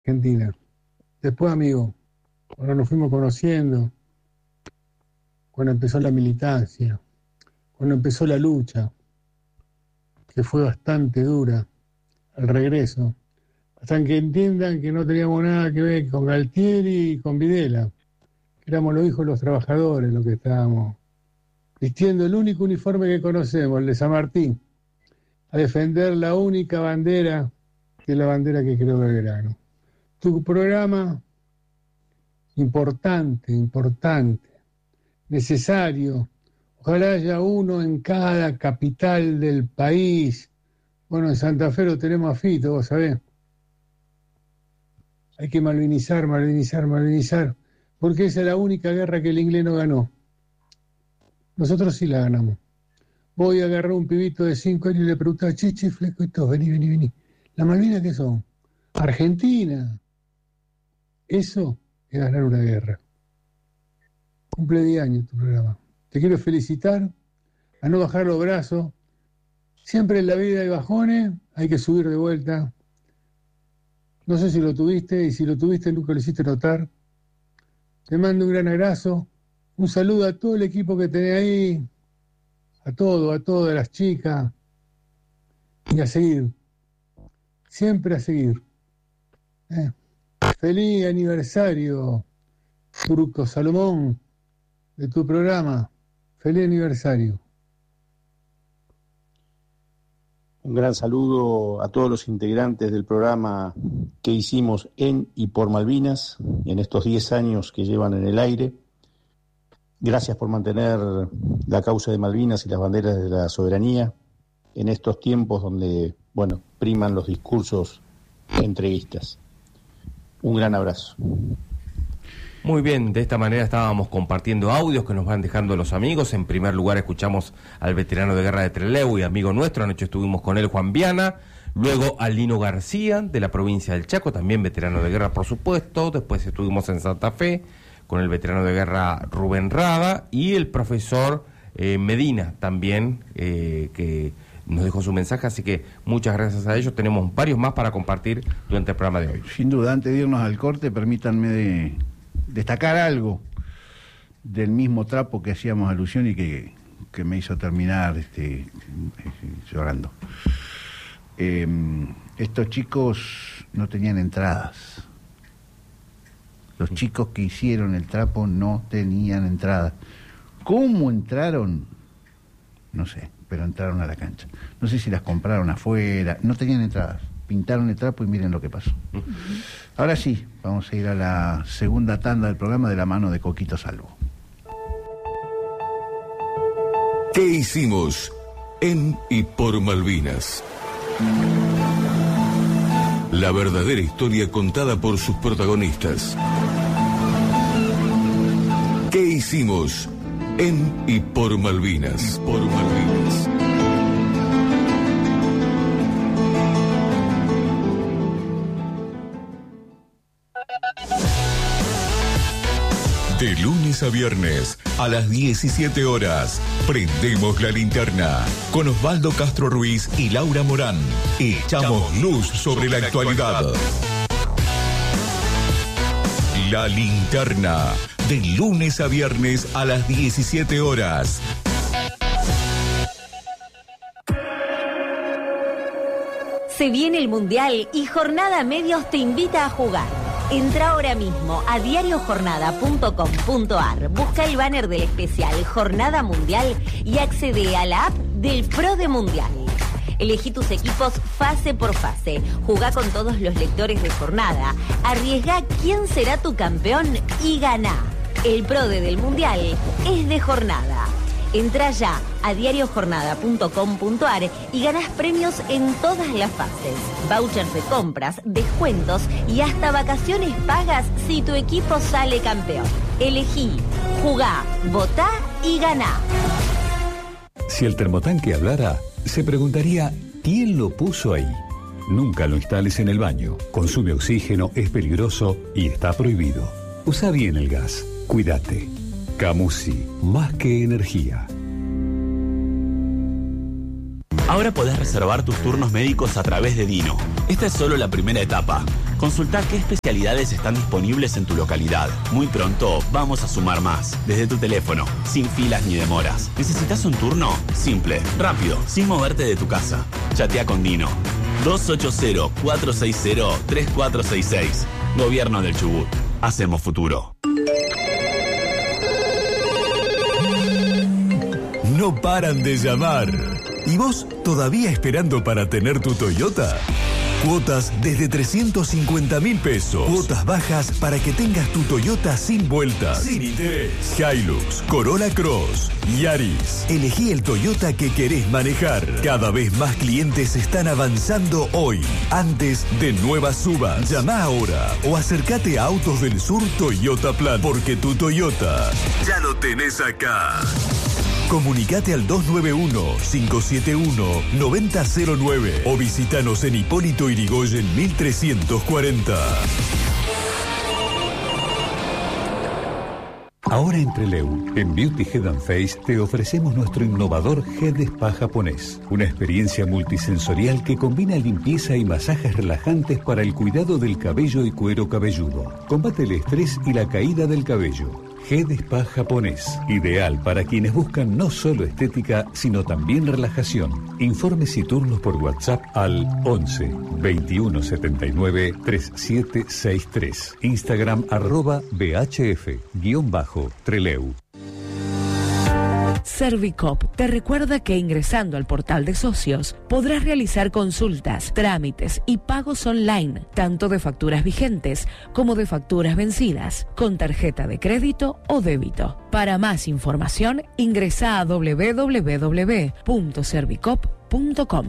Argentina. Después, amigo, cuando nos fuimos conociendo, cuando empezó la militancia, cuando empezó la lucha, que fue bastante dura, al regreso, hasta que entiendan que no teníamos nada que ver con Galtieri y con Videla, que éramos los hijos de los trabajadores los que estábamos vistiendo el único uniforme que conocemos, el de San Martín, a defender la única bandera, que es la bandera que creó Belgrano. Tu programa, importante, necesario. Ojalá haya uno en cada capital del país. Bueno, en Santa Fe lo tenemos a Fito, vos sabés. Hay que malvinizar, porque esa es la única guerra que el inglés no ganó. Nosotros sí la ganamos. Voy a agarrar un pibito de 5 años y le preguntaba, che, fleco, y todo, vení. ¿Las Malvinas qué son? Argentina. Eso es ganar una guerra. Cumple 10 años tu programa. Te quiero felicitar, a no bajar los brazos. Siempre en la vida hay bajones, hay que subir de vuelta. No sé si lo tuviste, y si lo tuviste nunca lo hiciste notar. Te mando un gran abrazo, un saludo a todo el equipo que tenés ahí, a todas las chicas, y a seguir, siempre a seguir. Feliz aniversario, Turco Salomón, de tu programa. Feliz aniversario. Un gran saludo a todos los integrantes del programa que hicimos en y por Malvinas en estos 10 años que llevan en el aire. Gracias por mantener la causa de Malvinas y las banderas de la soberanía en estos tiempos donde, priman los discursos entreguistas. Un gran abrazo. Muy bien, de esta manera estábamos compartiendo audios que nos van dejando los amigos. En primer lugar escuchamos al veterano de guerra de Trelew y amigo nuestro, anoche estuvimos con él, Juan Viana. Luego a Lino García, de la provincia del Chaco, también veterano de guerra, por supuesto. Después estuvimos en Santa Fe con el veterano de guerra Rubén Rada y el profesor Medina también, que nos dejó su mensaje, así que muchas gracias a ellos. Tenemos varios más para compartir durante el programa de hoy. Sin duda, antes de irnos al corte, permítanme destacar algo del mismo trapo que hacíamos alusión y que me hizo terminar llorando. Estos chicos no tenían entradas. Los chicos que hicieron el trapo no tenían entradas. ¿Cómo entraron? No sé, pero entraron a la cancha. No sé si las compraron afuera, no tenían entradas. Pintaron el trapo y miren lo que pasó. Ahora sí, vamos a ir a la segunda tanda del programa de la mano de Coquito Salvo. ¿Qué hicimos en y por Malvinas? La verdadera historia contada por sus protagonistas. ¿Qué hicimos en y por Malvinas? Por Malvinas. De lunes a viernes, a las 17 horas, prendemos la linterna con Osvaldo Castro Ruiz y Laura Morán. Echamos luz sobre la actualidad. La linterna, de lunes a viernes a las 17 horas. Se viene el Mundial y Jornada Medios te invita a jugar. Entra ahora mismo a diariojornada.com.ar, busca el banner del especial Jornada Mundial y accede a la app del Pro de Mundial. Elegí tus equipos fase por fase, jugá con todos los lectores de Jornada, arriesgá quién será tu campeón y ganá. El Pro del Mundial es de Jornada. Entra ya a diariojornada.com.ar y ganás premios en todas las fases. Vouchers de compras, descuentos y hasta vacaciones pagas si tu equipo sale campeón. Elegí, jugá, votá y ganá. Si el termotanque hablara, se preguntaría ¿quién lo puso ahí? Nunca lo instales en el baño. Consume oxígeno, es peligroso y está prohibido. Usa bien el gas. Cuídate. Camusi, más que energía. Ahora podés reservar tus turnos médicos a través de Dino. Esta es solo la primera etapa. Consultá qué especialidades están disponibles en tu localidad. Muy pronto vamos a sumar más, desde tu teléfono, sin filas ni demoras. ¿Necesitas un turno? Simple, rápido, sin moverte de tu casa. Chatea con Dino. 280-460-3466. Gobierno del Chubut. Hacemos futuro. No paran de llamar. ¿Y vos todavía esperando para tener tu Toyota? Cuotas desde 350.000 pesos. Cuotas bajas para que tengas tu Toyota sin vueltas. Sin interés. Hilux, Corolla Cross, Yaris. Elegí el Toyota que querés manejar. Cada vez más clientes están avanzando hoy. Antes de nuevas subas. Llama ahora o acércate a Autos del Sur Toyota Plan. Porque tu Toyota ya lo tenés acá. Comunicate al 291-571-9009 o visítanos en Hipólito Yrigoyen 1340. Ahora en Trelew, en Beauty Head and Face, te ofrecemos nuestro innovador Head Spa japonés. Una experiencia multisensorial que combina limpieza y masajes relajantes para el cuidado del cabello y cuero cabelludo. Combate el estrés y la caída del cabello. Head Spa japonés, ideal para quienes buscan no solo estética, sino también relajación. Informes y turnos por WhatsApp al 11 21 79 3763. Instagram @BHF_Treleu. Servicop te recuerda que ingresando al portal de socios podrás realizar consultas, trámites y pagos online, tanto de facturas vigentes como de facturas vencidas, con tarjeta de crédito o débito. Para más información, ingresa a www.servicop.com.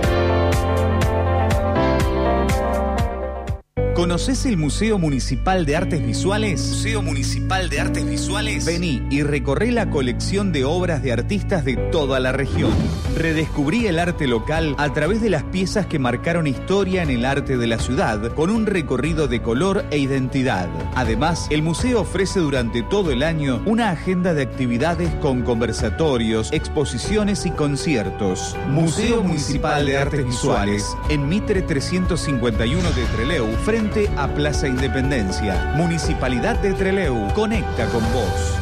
¿Conocés el Museo Municipal de Artes Visuales? Museo Municipal de Artes Visuales. Vení y recorré la colección de obras de artistas de toda la región. Redescubrí el arte local a través de las piezas que marcaron historia en el arte de la ciudad, con un recorrido de color e identidad. Además, el museo ofrece durante todo el año una agenda de actividades con conversatorios, exposiciones y conciertos. Museo Municipal de Artes Visuales, en Mitre 351 de Trelew, frente a Plaza Independencia. Municipalidad de Trelew, conecta con vos.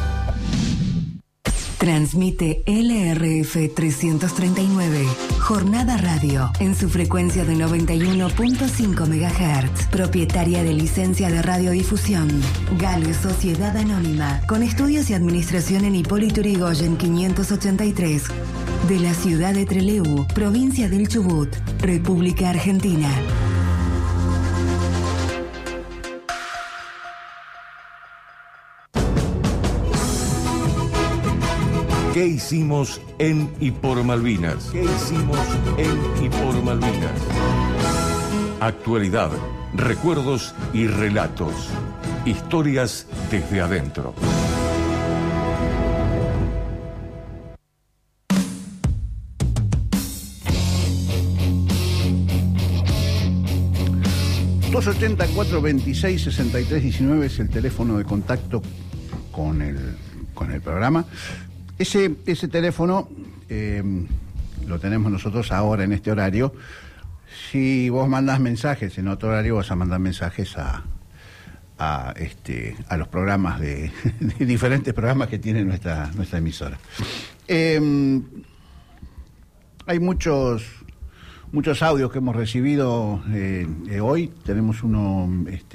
Transmite LRF 339, Jornada Radio, en su frecuencia de 91.5 MHz, propietaria de licencia de radiodifusión. Gale Sociedad Anónima, con estudios y administración en Hipólito Yrigoyen 583, de la ciudad de Trelew, provincia del Chubut, República Argentina. ¿Qué hicimos en y por Malvinas? ¿Qué hicimos en y por Malvinas? Actualidad, recuerdos y relatos. Historias desde adentro. ...280-426-6319 es el teléfono de contacto con el programa. Ese teléfono lo tenemos nosotros ahora en este horario. Si vos mandás mensajes en otro horario, vas a mandar mensajes a los programas de diferentes programas que tiene nuestra emisora. Hay muchos audios que hemos recibido hoy. Tenemos uno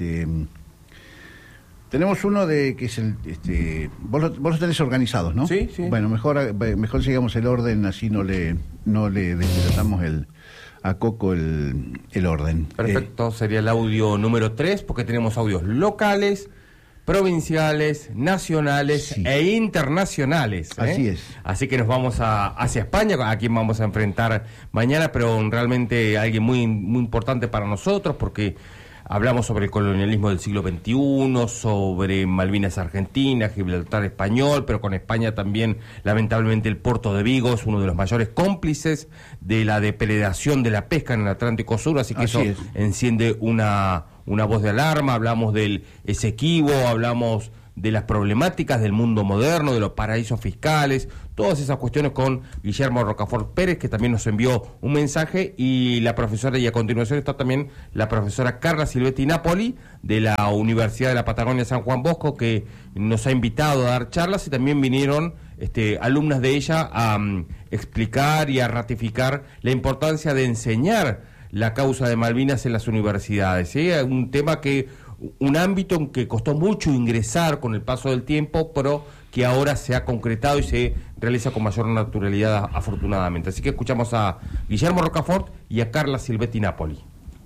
de que es el vos los tenés organizados, ¿no? Sí. Bueno, mejor sigamos el orden, así no le despedatamos a Coco el orden. Perfecto, sería el audio número 3, porque tenemos audios locales, provinciales, nacionales e internacionales. Así es. Así que nos vamos hacia España, a quien vamos a enfrentar mañana, pero realmente alguien muy, muy importante para nosotros, porque hablamos sobre el colonialismo del siglo XXI, sobre Malvinas Argentina, Gibraltar español, pero con España también, lamentablemente, el puerto de Vigo es uno de los mayores cómplices de la depredación de la pesca en el Atlántico Sur, así que así enciende una voz de alarma. Hablamos del Esequibo, hablamos de las problemáticas del mundo moderno, de los paraísos fiscales, todas esas cuestiones con Guillermo Rocafort Pérez, que también nos envió un mensaje, y la profesora, y a continuación está también la profesora Carla Silvetti Napoli, de la Universidad de la Patagonia San Juan Bosco, que nos ha invitado a dar charlas, y también vinieron alumnas de ella a explicar y a ratificar la importancia de enseñar la causa de Malvinas en las universidades, ¿sí? Un ámbito en que costó mucho ingresar con el paso del tiempo, pero que ahora se ha concretado y se realiza con mayor naturalidad, afortunadamente. Así que escuchamos a Guillermo Rocafort y a Carla Silvetti Napoli.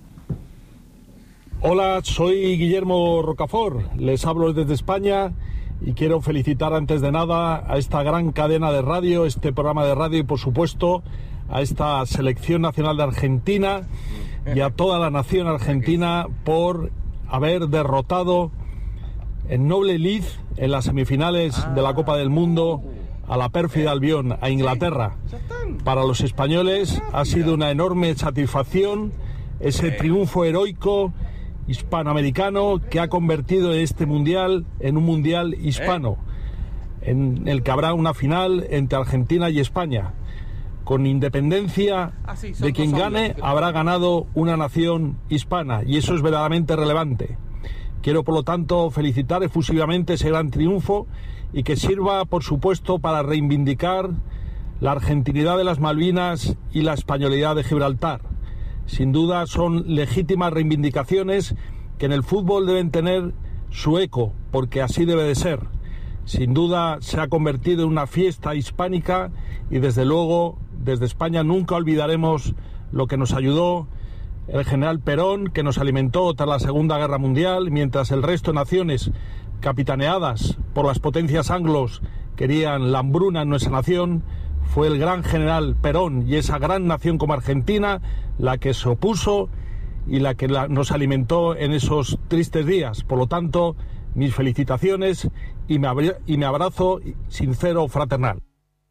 Hola, soy Guillermo Rocafort, les hablo desde España y quiero felicitar antes de nada a esta gran cadena de radio, este programa de radio, y por supuesto a esta selección nacional de Argentina y a toda la nación argentina por haber derrotado en noble lid en las semifinales de la Copa del Mundo a la pérfida Albión, a Inglaterra. Para los españoles ha sido una enorme satisfacción ese triunfo heroico hispanoamericano que ha convertido este mundial en un mundial hispano, en el que habrá una final entre Argentina y España. Con independencia de quien gane, habrá ganado una nación hispana, y eso es verdaderamente relevante. Quiero, por lo tanto, felicitar efusivamente ese gran triunfo y que sirva, por supuesto, para reivindicar la argentinidad de las Malvinas y la españolidad de Gibraltar. Sin duda son legítimas reivindicaciones que en el fútbol deben tener su eco, porque así debe de ser. Sin duda se ha convertido en una fiesta hispánica y desde luego desde España nunca olvidaremos lo que nos ayudó el general Perón, que nos alimentó tras la Segunda Guerra Mundial, mientras el resto de naciones capitaneadas por las potencias anglos querían la hambruna en nuestra nación. Fue el gran general Perón y esa gran nación como Argentina la que se opuso y la que nos alimentó en esos tristes días. Por lo tanto, mis felicitaciones y mi abrazo sincero fraternal.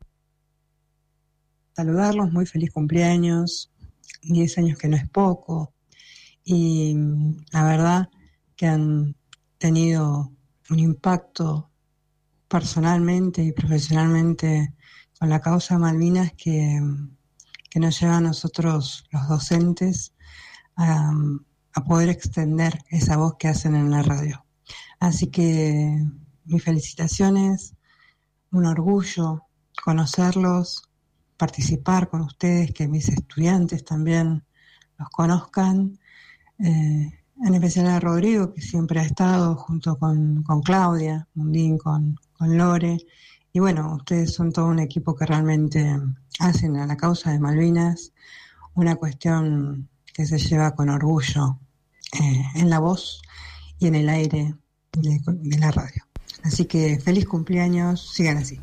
Saludarlos, muy feliz cumpleaños, 10 años que no es poco, y la verdad que han tenido un impacto personalmente y profesionalmente con la causa de Malvinas que nos lleva a nosotros los docentes a poder extender esa voz que hacen en la radio. Así que mis felicitaciones, un orgullo conocerlos, participar con ustedes, que mis estudiantes también los conozcan, en especial a Rodrigo, que siempre ha estado junto con Claudia Mundín, con Lore, y bueno, ustedes son todo un equipo que realmente hacen a la causa de Malvinas una cuestión que se lleva con orgullo en la voz y en el aire de la radio. Así que feliz cumpleaños, sigan así.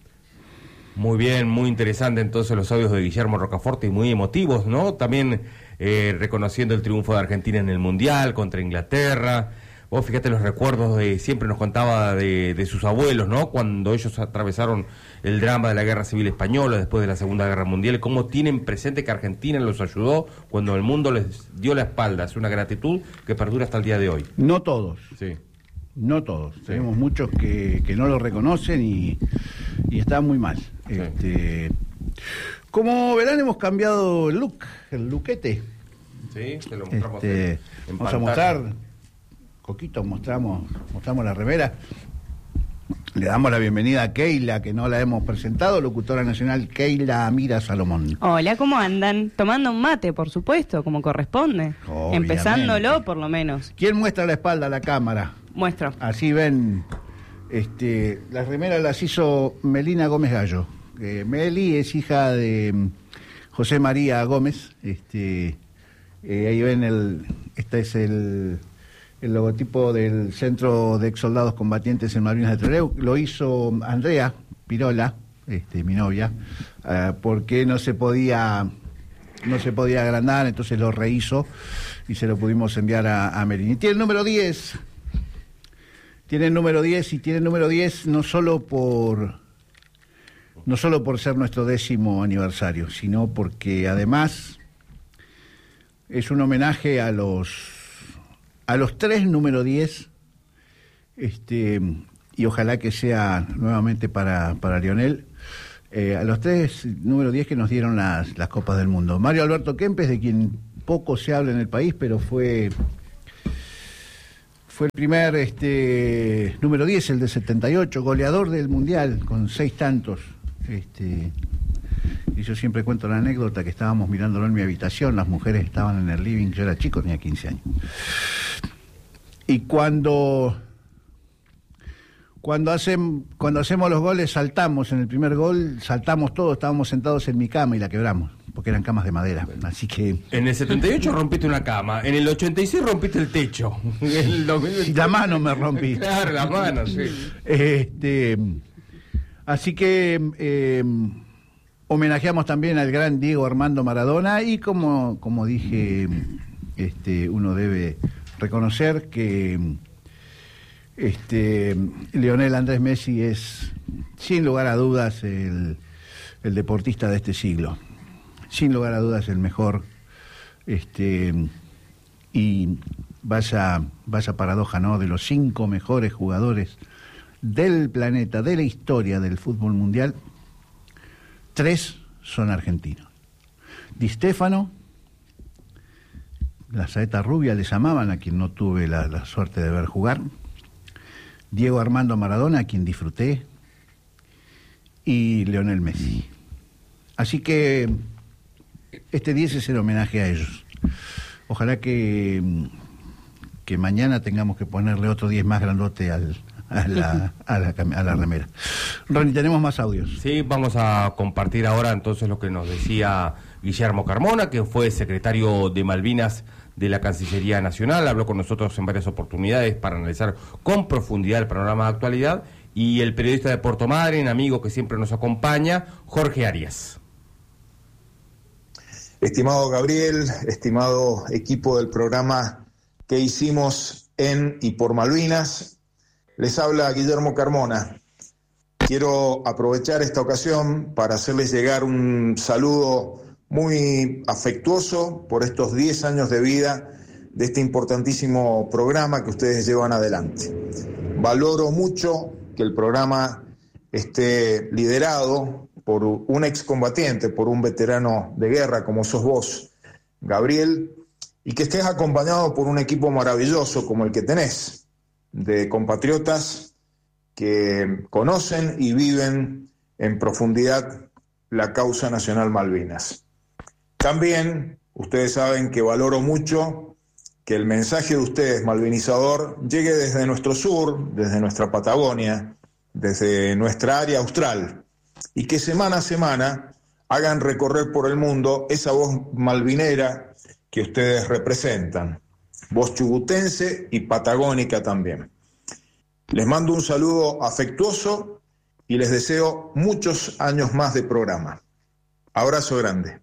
Muy bien, muy interesante entonces los audios de Guillermo Rocafort y muy emotivos, ¿no? También reconociendo el triunfo de Argentina en el Mundial contra Inglaterra. Vos fíjate los recuerdos siempre nos contaba de sus abuelos, ¿no? Cuando ellos atravesaron el drama de la Guerra Civil Española después de la Segunda Guerra Mundial, cómo tienen presente que Argentina los ayudó cuando el mundo les dio la espalda. Es una gratitud que perdura hasta el día de hoy. No todos. Sí. No todos. Sí. Tenemos muchos que no lo reconocen y están muy mal. Sí. Como verán, hemos cambiado el look, el lookete. Sí, te lo mostramos en vamos a mostrar, Coquito, mostramos la remera. Le damos la bienvenida a Keila, que no la hemos presentado, locutora nacional Keila Amira Salomón. Hola, ¿cómo andan? Tomando un mate, por supuesto, como corresponde. Obviamente. Empezándolo, por lo menos. ¿Quién muestra la espalda a la cámara? Muestro. Así ven, las remeras las hizo Melina Gómez Gallo. Meli es hija de José María Gómez. Ahí ven, este es el logotipo del Centro de Exsoldados Combatientes en Malvinas de Trelew. Lo hizo Andrea Pirola, mi novia, porque no se podía agrandar, entonces lo rehizo y se lo pudimos enviar a Melina. Y tiene el número 10. Tiene el número 10 y tiene el número 10 no solo por ser nuestro 10º aniversario, sino porque además es un homenaje a los 3 número 10 y ojalá que sea nuevamente para Lionel. A los tres, número 10 que nos dieron las Copas del Mundo. Mario Alberto Kempes, de quien poco se habla en el país, pero fue el primer número 10, el de 78, goleador del Mundial, con 6 tantos. Y yo siempre cuento la anécdota que estábamos mirándolo en mi habitación, las mujeres estaban en el living, yo era chico, tenía 15 años. Y cuando hacemos los goles, saltamos. En el primer gol saltamos todos, estábamos sentados en mi cama y la quebramos, porque eran camas de madera, así que... En el 78 rompiste una cama, en el 86 rompiste el techo. Y la mano me rompí. Claro, la mano, sí. Así que homenajeamos también al gran Diego Armando Maradona y como dije, uno debe reconocer que Lionel Andrés Messi es, sin lugar a dudas, el deportista de este siglo. Sin lugar a dudas, el mejor. Y vaya paradoja, ¿no? De los 5 mejores jugadores del planeta, de la historia del fútbol mundial, 3 son argentinos. Di Stéfano, la saeta rubia les llamaban, a quien no tuve la suerte de ver jugar. Diego Armando Maradona, a quien disfruté, y Lionel Messi. Así que este 10 es el homenaje a ellos. Ojalá que mañana tengamos que ponerle otro 10 más grandote a la remera. Ronnie, tenemos más audios. Sí, vamos a compartir ahora entonces lo que nos decía Guillermo Carmona, que fue secretario de Malvinas de la Cancillería Nacional, habló con nosotros en varias oportunidades para analizar con profundidad el panorama de actualidad, y el periodista de Puerto Madryn, amigo que siempre nos acompaña, Jorge Arias. Estimado Gabriel, estimado equipo del programa que hicimos en y por Malvinas, les habla Guillermo Carmona. Quiero aprovechar esta ocasión para hacerles llegar un saludo muy afectuoso por estos 10 años de vida de este importantísimo programa que ustedes llevan adelante. Valoro mucho que el programa esté liderado por un excombatiente, por un veterano de guerra como sos vos, Gabriel, y que estés acompañado por un equipo maravilloso como el que tenés, de compatriotas que conocen y viven en profundidad la causa nacional Malvinas. También ustedes saben que valoro mucho que el mensaje de ustedes, malvinizador, llegue desde nuestro sur, desde nuestra Patagonia, desde nuestra área austral, y que semana a semana hagan recorrer por el mundo esa voz malvinera que ustedes representan, voz chubutense y patagónica también. Les mando un saludo afectuoso y les deseo muchos años más de programa. Abrazo grande.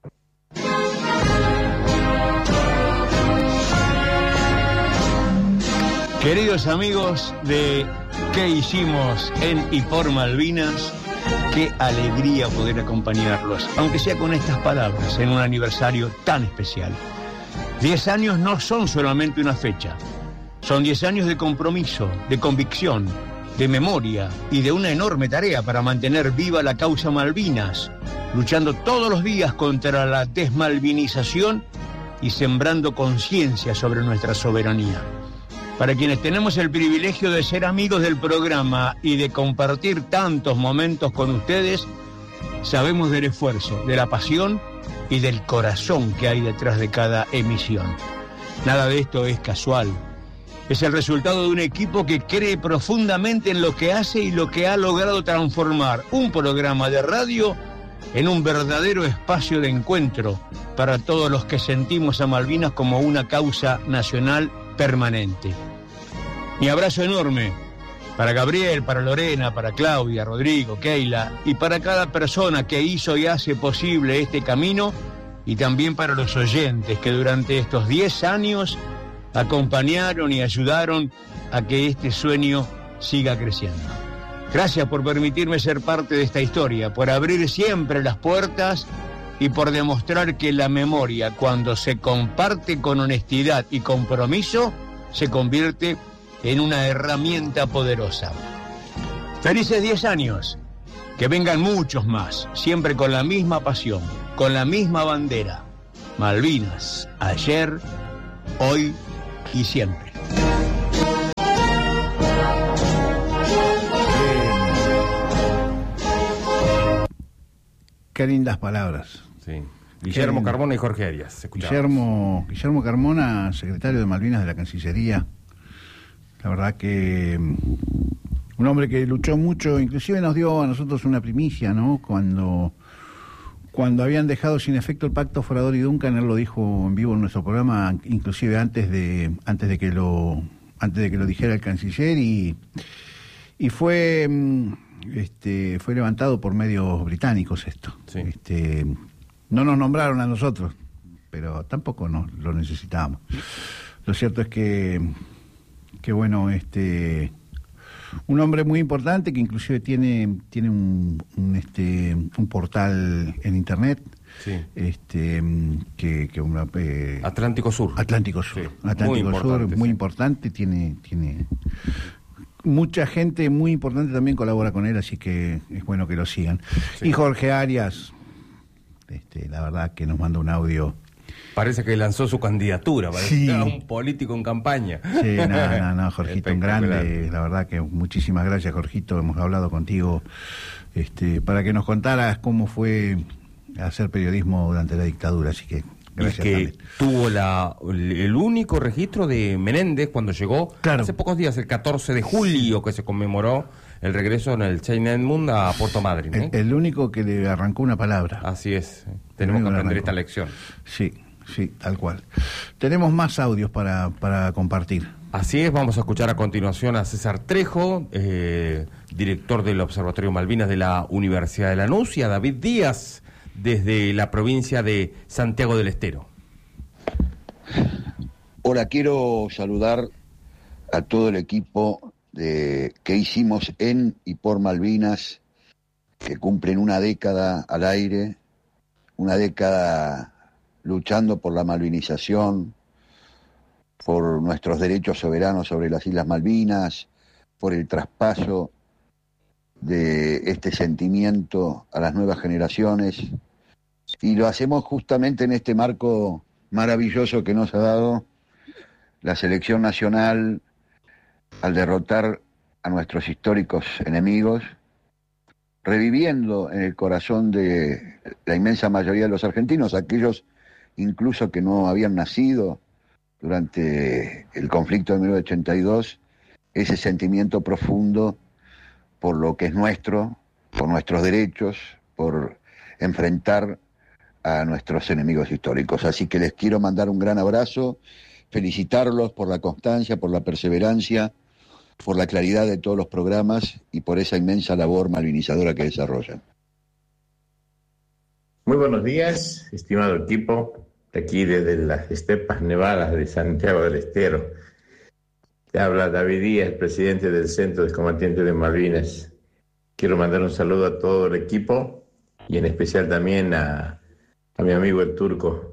Queridos amigos de ¿Qué hicimos en y por Malvinas? Qué alegría poder acompañarlos, aunque sea con estas palabras, en un aniversario tan especial. 10 años no son solamente una fecha, son 10 años de compromiso, de convicción, de memoria y de una enorme tarea para mantener viva la causa Malvinas, luchando todos los días contra la desmalvinización y sembrando conciencia sobre nuestra soberanía. Para quienes tenemos el privilegio de ser amigos del programa y de compartir tantos momentos con ustedes, sabemos del esfuerzo, de la pasión y del corazón que hay detrás de cada emisión. Nada de esto es casual. Es el resultado de un equipo que cree profundamente en lo que hace y lo que ha logrado transformar un programa de radio en un verdadero espacio de encuentro para todos los que sentimos a Malvinas como una causa nacional permanente. Mi abrazo enorme para Gabriel, para Lorena, para Claudia, Rodrigo, Keila y para cada persona que hizo y hace posible este camino, y también para los oyentes que durante estos 10 años acompañaron y ayudaron a que este sueño siga creciendo. Gracias por permitirme ser parte de esta historia, por abrir siempre las puertas y por demostrar que la memoria, cuando se comparte con honestidad y compromiso, se convierte en una herramienta poderosa. Felices 10 años. Que vengan muchos más, siempre con la misma pasión, con la misma bandera. Malvinas, ayer, hoy y siempre. Qué lindas palabras. Sí. Guillermo Carmona y Jorge Arias. Guillermo Carmona, secretario de Malvinas de la Cancillería. La verdad que un hombre que luchó mucho, inclusive nos dio a nosotros una primicia, ¿no? Cuando habían dejado sin efecto el pacto Forador y Duncan, él lo dijo en vivo en nuestro programa, inclusive antes de que lo dijera el canciller, y fue levantado por medios británicos esto. Sí. No nos nombraron a nosotros, pero tampoco lo necesitábamos. Lo cierto es que bueno, un hombre muy importante que inclusive tiene un portal en internet. Sí. Atlántico Sur. Sí. Atlántico Sur, muy importante, tiene mucha gente muy importante también colabora con él, así que es bueno que lo sigan. Sí. Y Jorge Arias, la verdad que nos manda un audio. Parece que lanzó su candidatura, parece que era un político en campaña. Sí, no, Jorgito, un grande, la verdad que muchísimas gracias, Jorgito, hemos hablado contigo para que nos contaras cómo fue hacer periodismo durante la dictadura, así que gracias. Y que tuvo el único registro de Menéndez cuando llegó hace pocos días, el 14 de julio, que se conmemoró el regreso en el Chain Edmund a Puerto Madryn. El único que le arrancó una palabra. Así es, tenemos que aprender esta lección. Sí, tal cual. Tenemos más audios para compartir. Así es, vamos a escuchar a continuación a César Trejo, director del Observatorio Malvinas de la Universidad de Lanús, y a David Díaz, desde la provincia de Santiago del Estero. Hola, quiero saludar a todo el equipo que hicimos en y por Malvinas, que cumplen una década al aire, una década luchando por la malvinización, por nuestros derechos soberanos sobre las Islas Malvinas, por el traspaso de este sentimiento a las nuevas generaciones, y lo hacemos justamente en este marco maravilloso que nos ha dado la selección nacional al derrotar a nuestros históricos enemigos, reviviendo en el corazón de la inmensa mayoría de los argentinos, aquellos incluso que no habían nacido durante el conflicto de 1982, ese sentimiento profundo por lo que es nuestro, por nuestros derechos, por enfrentar a nuestros enemigos históricos. Así que les quiero mandar un gran abrazo, felicitarlos por la constancia, por la perseverancia, por la claridad de todos los programas y por esa inmensa labor malvinizadora que desarrollan. Muy buenos días, estimado equipo, de aquí desde las estepas nevadas de Santiago del Estero. Te habla David Díaz, presidente del Centro de Combatientes de Malvinas. Quiero mandar un saludo a todo el equipo y en especial también a mi amigo el Turco,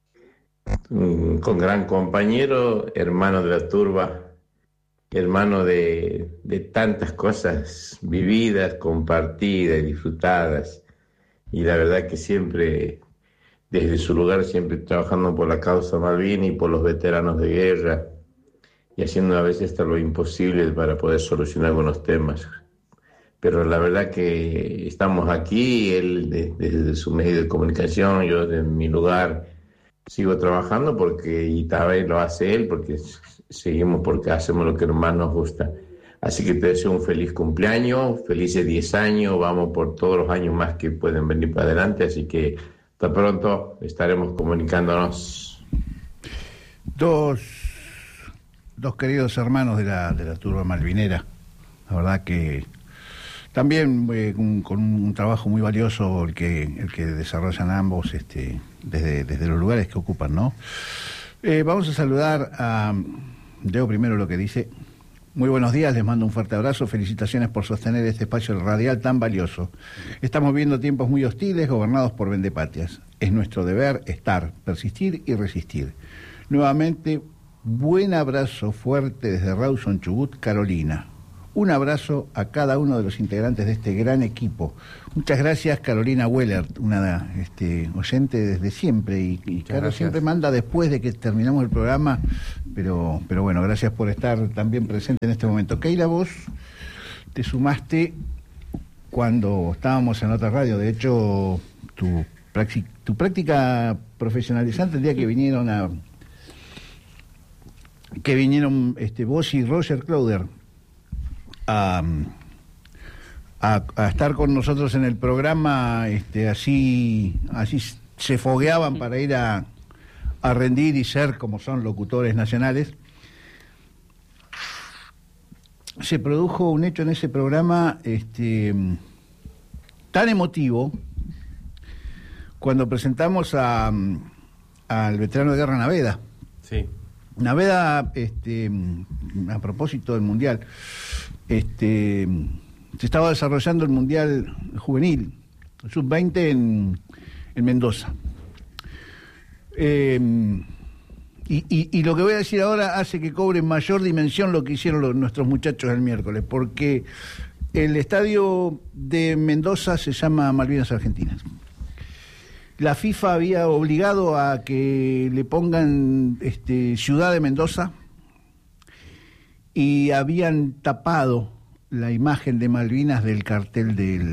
con gran compañero, hermano de la turba, hermano de tantas cosas vividas, compartidas, disfrutadas, y la verdad que siempre, desde su lugar, siempre trabajando por la causa malvina y por los veteranos de guerra, y haciendo a veces hasta lo imposible para poder solucionar algunos temas. Pero la verdad que estamos aquí, él desde su medio de comunicación, yo desde mi lugar sigo trabajando y también lo hace él, porque seguimos, porque hacemos lo que más nos gusta. Así que te deseo un feliz cumpleaños, felices 10 años, vamos por todos los años más que pueden venir para adelante, así que hasta pronto estaremos comunicándonos. Dos queridos hermanos de la turba malvinera, la verdad que también con un trabajo muy valioso el que desarrollan ambos desde los lugares que ocupan, ¿no? Vamos a saludar a... Leo primero lo que dice. Muy buenos días, les mando un fuerte abrazo, felicitaciones por sostener este espacio radial tan valioso. Estamos viviendo tiempos muy hostiles, gobernados por vendepatrias. Es nuestro deber estar, persistir y resistir. Nuevamente, buen abrazo fuerte desde Rawson, Chubut, Carolina. un abrazo a cada uno de los integrantes de este gran equipo. Muchas gracias, Carolina Weller, una oyente desde siempre, y Caro siempre manda después de que terminamos el programa, pero bueno, gracias por estar también presente en este momento. Keila, vos te sumaste cuando estábamos en otra radio. De hecho, tu práctica profesionalizante, el día que vinieron vos y Roger Clowder a estar con nosotros en el programa, así se fogueaban para ir a rendir y ser como son locutores nacionales. Se produjo un hecho en ese programa tan emotivo cuando presentamos al veterano de guerra Naveda. Sí. Naveda, a propósito del Mundial, se estaba desarrollando el Mundial Juvenil, Sub-20 en Mendoza. Y lo que voy a decir ahora hace que cobre mayor dimensión lo que hicieron nuestros muchachos el miércoles, porque el estadio de Mendoza se llama Malvinas Argentinas. La FIFA había obligado a que le pongan Ciudad de Mendoza y habían tapado la imagen de Malvinas del cartel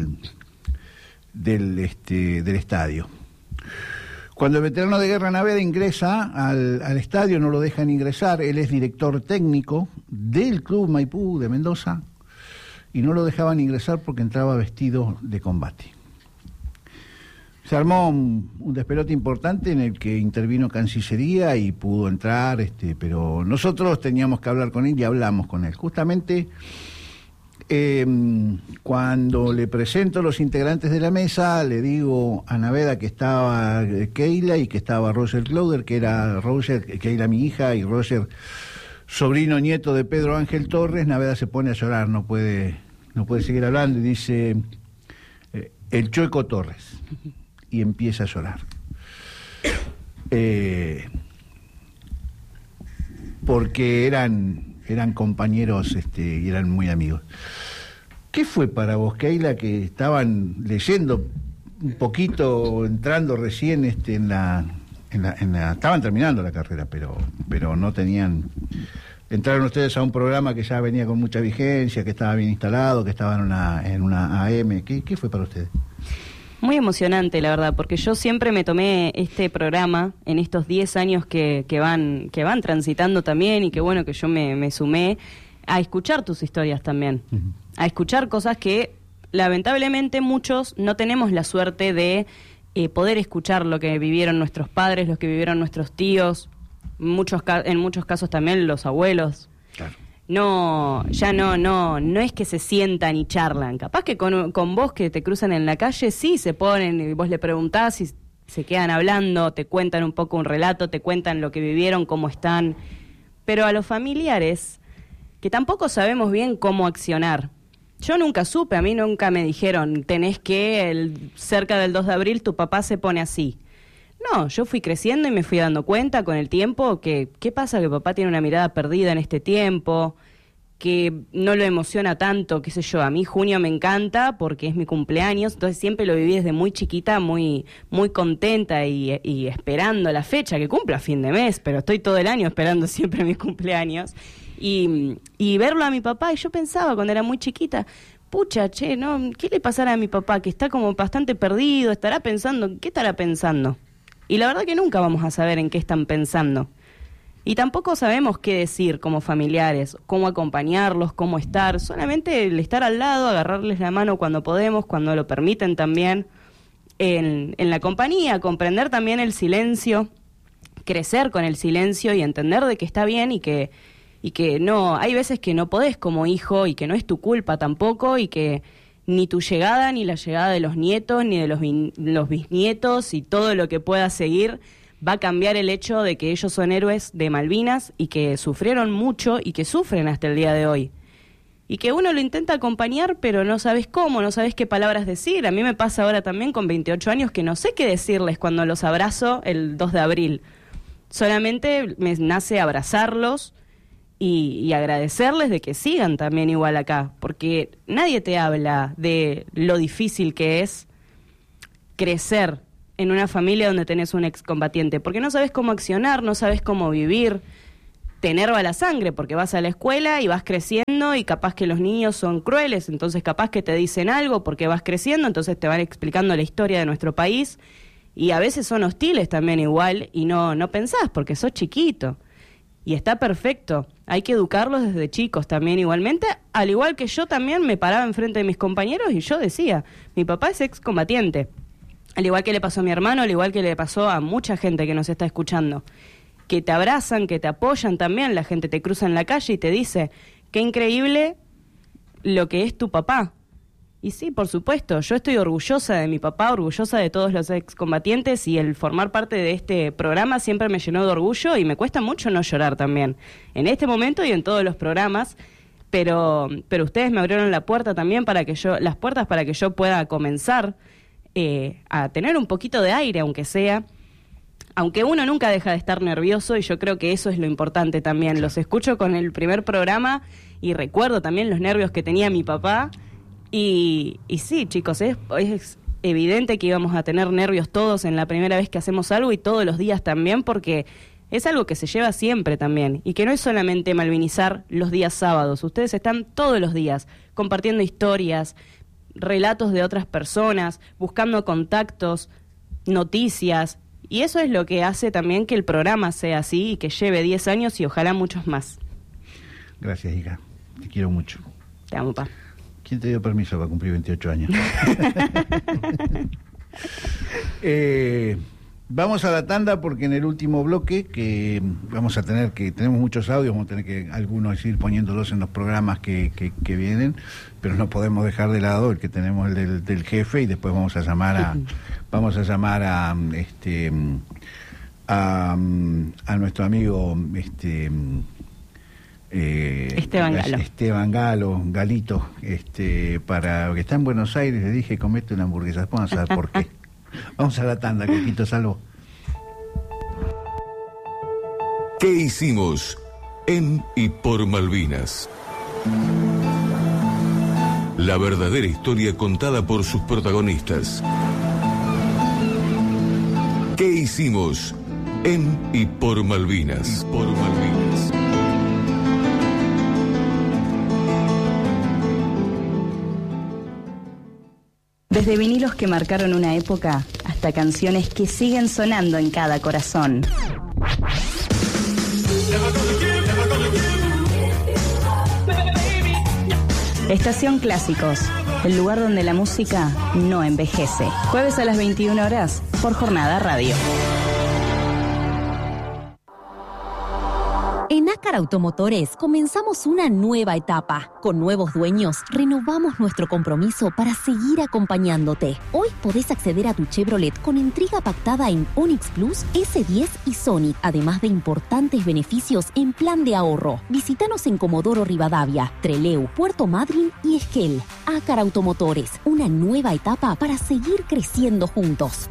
del estadio. Cuando el veterano de guerra Naveda ingresa al estadio, no lo dejan ingresar. Él es director técnico del Club Maipú de Mendoza y no lo dejaban ingresar porque entraba vestido de combate. Se armó un despelote importante en el que intervino Cancillería y pudo entrar, pero nosotros teníamos que hablar con él y hablamos con él. Justamente cuando le presento a los integrantes de la mesa, le digo a Naveda que estaba Keila y que estaba Roger Clowder, que era Keila mi hija y Roger sobrino nieto de Pedro Ángel Torres. Naveda se pone a llorar, no puede seguir hablando y dice el Chueco Torres, y empieza a llorar. Porque eran compañeros y eran muy amigos. ¿Qué fue para vos, Keila, que estaban leyendo un poquito, entrando recién estaban terminando la carrera, pero no tenían... Entraron ustedes a un programa que ya venía con mucha vigencia, que estaba bien instalado, que estaban en una AM. ¿Qué fue para ustedes? Muy emocionante, la verdad, porque yo siempre me tomé este programa en estos 10 años que van transitando también, y que bueno que yo me sumé a escuchar tus historias también, a escuchar cosas que lamentablemente muchos no tenemos la suerte de poder escuchar lo que vivieron nuestros padres, lo que vivieron nuestros tíos, en muchos casos también los abuelos. Claro. No es que se sientan y charlan. Capaz que con vos que te cruzan en la calle, sí se ponen y vos le preguntás y se quedan hablando, te cuentan un poco un relato, te cuentan lo que vivieron, cómo están. Pero a los familiares, que tampoco sabemos bien cómo accionar. Yo nunca supe, a mí nunca me dijeron, tenés que, cerca del 2 de abril tu papá se pone así. No, yo fui creciendo y me fui dando cuenta con el tiempo que qué pasa, que papá tiene una mirada perdida en este tiempo, que no lo emociona tanto, qué sé yo. A mí junio me encanta porque es mi cumpleaños, entonces siempre lo viví desde muy chiquita, muy contenta y esperando la fecha, que cumpla a fin de mes, pero estoy todo el año esperando siempre mis cumpleaños. Y verlo a mi papá, y yo pensaba cuando era muy chiquita, pucha, ¿no? ¿Qué le pasará a mi papá? Que está como bastante perdido, estará pensando, ¿qué estará pensando? Y la verdad que nunca vamos a saber en qué están pensando. Y tampoco sabemos qué decir como familiares, cómo acompañarlos, cómo estar. Solamente el estar al lado, agarrarles la mano cuando podemos, cuando lo permiten también, en la compañía, comprender también el silencio, crecer con el silencio y entender de que está bien y que no, hay veces que no podés como hijo y que no es tu culpa tampoco, y que ni tu llegada, ni la llegada de los nietos, ni de los bisnietos y todo lo que pueda seguir va a cambiar el hecho de que ellos son héroes de Malvinas y que sufrieron mucho y que sufren hasta el día de hoy. Y que uno lo intenta acompañar, pero no sabes cómo, no sabes qué palabras decir. A mí me pasa ahora también con 28 años que no sé qué decirles cuando los abrazo el 2 de abril. Solamente me nace abrazarlos y agradecerles de que sigan también igual acá, porque nadie te habla de lo difícil que es crecer en una familia donde tenés un excombatiente, porque no sabes cómo accionar, no sabes cómo vivir, te enerva la sangre, porque vas a la escuela y vas creciendo y capaz que los niños son crueles, entonces capaz que te dicen algo porque vas creciendo, entonces te van explicando la historia de nuestro país, y a veces son hostiles también igual, y no pensás, porque sos chiquito. Y está perfecto, hay que educarlos desde chicos también igualmente, al igual que yo también me paraba enfrente de mis compañeros y yo decía, mi papá es excombatiente, al igual que le pasó a mi hermano, al igual que le pasó a mucha gente que nos está escuchando, que te abrazan, que te apoyan también, la gente te cruza en la calle y te dice, qué increíble lo que es tu papá. Y sí, por supuesto, yo estoy orgullosa de mi papá, orgullosa de todos los excombatientes, y el formar parte de este programa siempre me llenó de orgullo y me cuesta mucho no llorar también, en este momento y en todos los programas, pero ustedes me abrieron la puerta también las puertas para que yo pueda comenzar a tener un poquito de aire, aunque uno nunca deja de estar nervioso, y yo creo que eso es lo importante también. Los escucho con el primer programa y recuerdo también los nervios que tenía mi papá. Y sí, chicos, es evidente que íbamos a tener nervios todos en la primera vez que hacemos algo, y todos los días también, porque es algo que se lleva siempre también, y que no es solamente malvinizar los días sábados. Ustedes están todos los días compartiendo historias, relatos de otras personas, buscando contactos, noticias, y eso es lo que hace también que el programa sea así y que lleve 10 años y ojalá muchos más. Gracias, hija. Te quiero mucho. Te amo, pa. ¿Quién te dio permiso para cumplir 28 años? Vamos a la tanda, porque en el último bloque que tenemos muchos audios, vamos a tener que algunos ir poniéndolos en los programas que vienen, pero no podemos dejar de lado el que tenemos, el del jefe, y después vamos a llamar a nuestro amigo Esteban Galo, Galito, para que está en Buenos Aires. Le dije, comete una hamburguesa, vamos a saber por qué. Vamos a la tanda, Coquito, salvo. ¿Qué hicimos en y por Malvinas? La verdadera historia contada por sus protagonistas. ¿Qué hicimos en y por Malvinas? Por Malvinas. Desde vinilos que marcaron una época hasta canciones que siguen sonando en cada corazón. Estación Clásicos, el lugar donde la música no envejece. Jueves a las 21 horas por Jornada Radio. En Ácar Automotores comenzamos una nueva etapa. Con nuevos dueños, renovamos nuestro compromiso para seguir acompañándote. Hoy podés acceder a tu Chevrolet con entrega pactada en Onix Plus, S10 y Sonic, además de importantes beneficios en plan de ahorro. Visítanos en Comodoro Rivadavia, Trelew, Puerto Madryn y Esquel. Ácar Automotores, una nueva etapa para seguir creciendo juntos.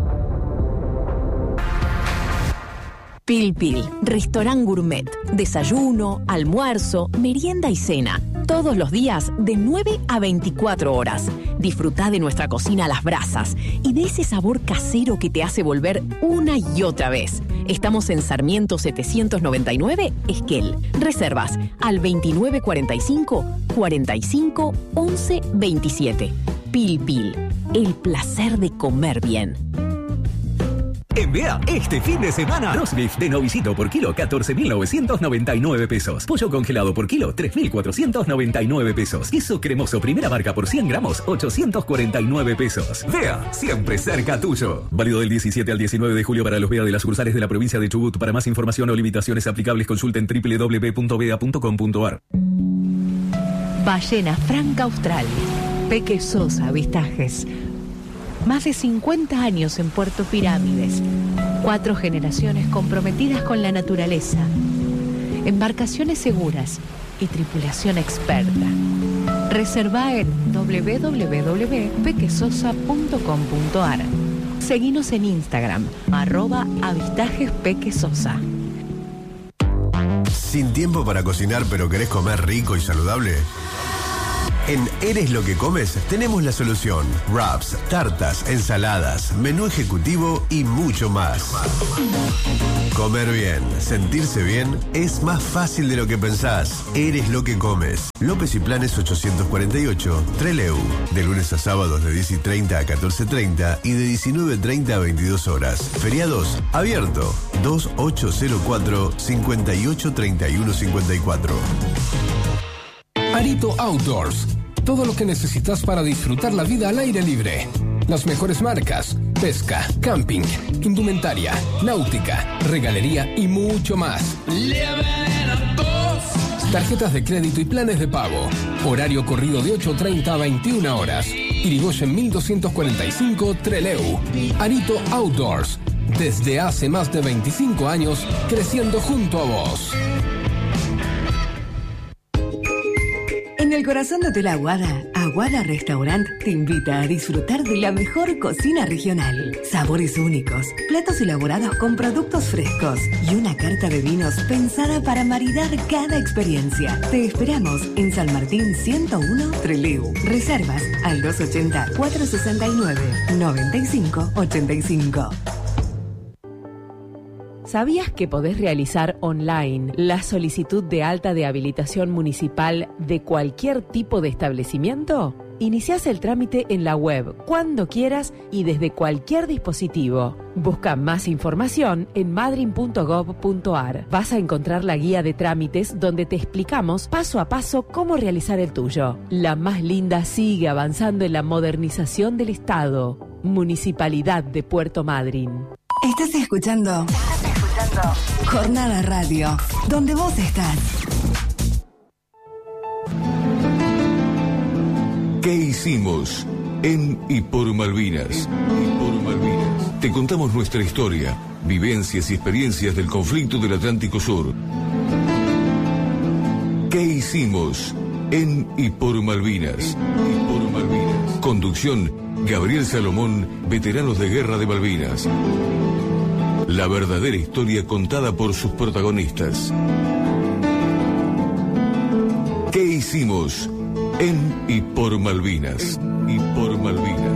Pil Pil, restaurant gourmet, desayuno, almuerzo, merienda y cena. Todos los días de 9 a 24 horas. Disfrutá de nuestra cocina a las brasas y de ese sabor casero que te hace volver una y otra vez. Estamos en Sarmiento 799, Esquel. Reservas al 2945 45 11 27. Pil Pil, el placer de comer bien. En Bea, este fin de semana, roast beef de novicito por kilo, 14.999 pesos. Pollo congelado por kilo, 3.499 pesos. Queso cremoso primera marca por 100 gramos, 849 pesos. Bea, siempre cerca tuyo. Válido del 17 al 19 de julio para los Bea de las sucursales de la provincia de Chubut. Para más información o limitaciones aplicables, consulten www.bea.com.ar. Ballena Franca Austral. Peque Sosa Avistajes. Más de 50 años en Puerto Pirámides. 4 generaciones comprometidas con la naturaleza. Embarcaciones seguras y tripulación experta. Reserva en www.pequesosa.com.ar. Seguinos en Instagram, @avistajespquesosa. ¿Sin tiempo para cocinar pero querés comer rico y saludable? En Eres lo que comes tenemos la solución. Wraps, tartas, ensaladas, menú ejecutivo y mucho más. Comer bien, sentirse bien es más fácil de lo que pensás. Eres lo que comes. López y Planes 848, Trelew. De lunes a sábados de 10:30 a 14:30 y de 19:30 a 22 horas. Feriados, abierto. 2804-583154. Arito Outdoors. Todo lo que necesitas para disfrutar la vida al aire libre. Las mejores marcas, pesca, camping, indumentaria, náutica, regalería y mucho más. Tarjetas de crédito y planes de pago. Horario corrido de 8:30 a 21 horas. Irigoyen 1245 Trelew. Arito Outdoors. Desde hace más de 25 años, creciendo junto a vos. En el corazón de Hotel Aguada, Aguada Restaurant te invita a disfrutar de la mejor cocina regional. Sabores únicos, platos elaborados con productos frescos y una carta de vinos pensada para maridar cada experiencia. Te esperamos en San Martín 101 Trelew. Reservas al 280-469-9585. ¿Sabías que podés realizar online la solicitud de alta de habilitación municipal de cualquier tipo de establecimiento? Iniciás el trámite en la web cuando quieras y desde cualquier dispositivo. Busca más información en madrin.gov.ar. Vas a encontrar la guía de trámites donde te explicamos paso a paso cómo realizar el tuyo. La más linda sigue avanzando en la modernización del Estado. Municipalidad de Puerto Madryn. Estás escuchando Jornada Radio, donde vos estás. ¿Qué hicimos en y por Malvinas? Te contamos nuestra historia, vivencias y experiencias del conflicto del Atlántico Sur. ¿Qué hicimos en y por Malvinas? Conducción, Gabriel Salomón, veteranos de guerra de Malvinas. La verdadera historia contada por sus protagonistas. ¿Qué hicimos en y por Malvinas?